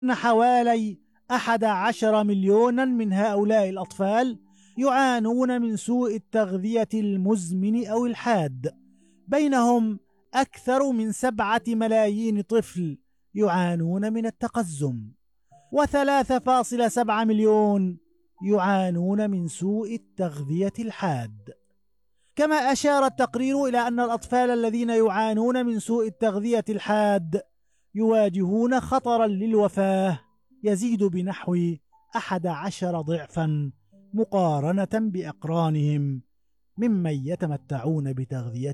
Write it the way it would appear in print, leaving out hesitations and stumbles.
حوالي 11 مليونا من هؤلاء الأطفال يعانون من سوء التغذية المزمن أو الحاد، بينهم أكثر من 7 ملايين طفل يعانون من التقزم، و3.7 مليون يعانون من سوء التغذية الحاد. كما أشار التقرير إلى أن الأطفال الذين يعانون من سوء التغذية الحاد يواجهون خطرا للوفاة يزيد بنحو 11 ضعفا مقارنة بأقرانهم ممن يتمتعون بتغذية